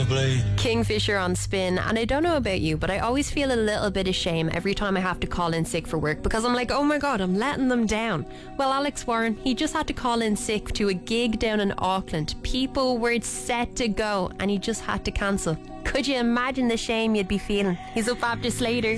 blade. Kingfisher on Spin. And I don't know about you, but I always feel a little bit of shame every time I have to call in sick for work, because I'm like, oh my god, I'm letting them down. Well, Alex Warren, he just had to call in sick to a gig down in Auckland. People were set to go and he just had to cancel. Could you imagine the shame you'd be feeling? He's up after Slater.